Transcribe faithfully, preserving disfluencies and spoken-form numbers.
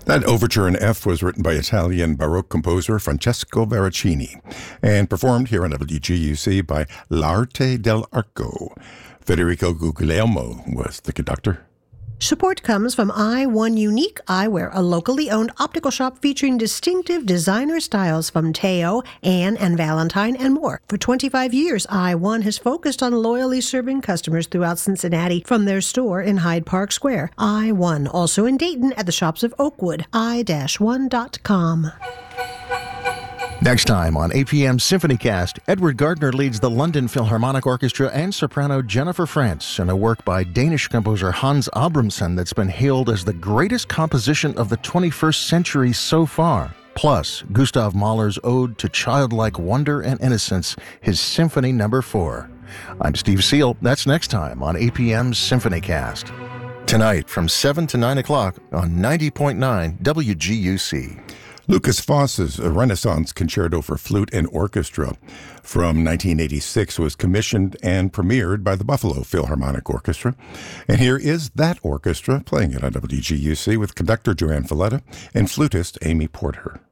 That overture in F was written by Italian Baroque composer Francesco Veracini and performed here on W G U C by L'Arte dell'Arco. Federico Guglielmo was the conductor. Support comes from I one Unique Eyewear, a locally owned optical shop featuring distinctive designer styles from Teo, Anne, and Valentine, and more. For twenty-five years, I one has focused on loyally serving customers throughout Cincinnati from their store in Hyde Park Square. I one, also in Dayton at the shops of Oakwood, i one dot com. Next time on A P M SymphonyCast, Edward Gardner leads the London Philharmonic Orchestra and soprano Jennifer France in a work by Danish composer Hans Abramson that's been hailed as the greatest composition of the twenty-first century so far. Plus, Gustav Mahler's ode to childlike wonder and innocence, his Symphony Number Four. I'm Steve Seal. That's next time on A P M SymphonyCast. Tonight from seven to nine o'clock on ninety point nine W G U C. Lukas Foss's Renaissance Concerto for Flute and Orchestra from nineteen eighty-six was commissioned and premiered by the Buffalo Philharmonic Orchestra. And here is that orchestra playing it on W G U C with conductor Joanne Falletta and flutist Amy Porter.